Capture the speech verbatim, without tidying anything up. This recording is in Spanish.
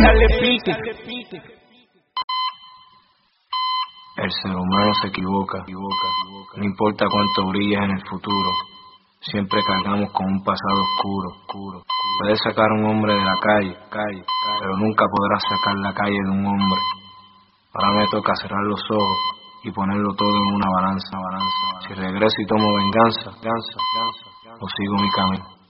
darle pique. El ser humano se equivoca, equivoca, equivoca. No importa cuánto brilles en el futuro, siempre cargamos con un pasado oscuro, oscuro. Puedes sacar a un hombre de la calle, calle, calle, pero nunca podrás sacar la calle de un hombre. Ahora me toca cerrar los ojos y ponerlo todo en una balanza, balanza, balanza. Si regreso y tomo venganza, venganza, venganza, o sigo mi camino.